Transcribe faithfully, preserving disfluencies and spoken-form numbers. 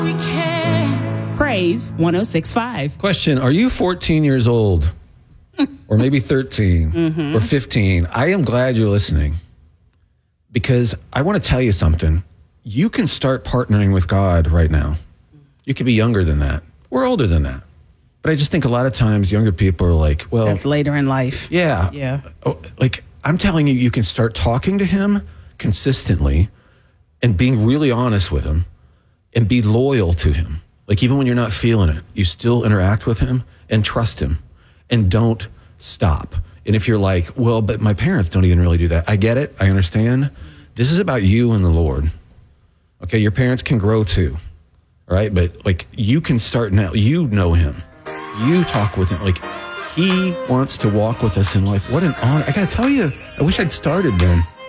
Praise one oh six point five. Question, are you fourteen years old? Or maybe thirteen mm-hmm. or fifteen? I am glad you're listening because I want to tell you something. You can start partnering with God right now. You could be younger than that or older than that. But I just think a lot of times younger people are like, well... That's later in life. Yeah. Yeah. Oh, like, I'm telling you, you can start talking to him consistently and being really honest with him and be loyal to him. Like, even when you're not feeling it, you still interact with him and trust him and don't stop. And if you're like, well, but my parents don't even really do that. I get it. I understand. This is about you and the Lord. Okay, your parents can grow too. All right, but like you can start now. You know him. You talk with him. Like he wants to walk with us in life. What an honor. I got to tell you, I wish I'd started then.